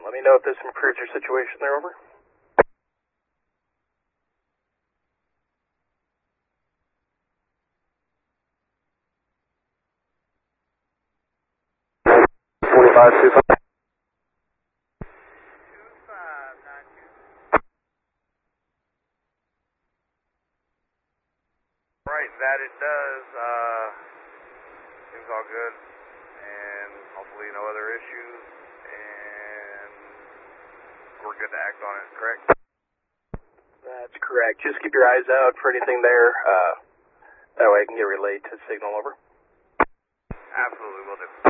Let me know if this improves your situation there, over. Right, that it does. Seems all good, and hopefully no other issues, and we're good to act on it, correct? That's correct. Just keep your eyes out for anything there. That way I can get relayed to signal, over. Absolutely, will do.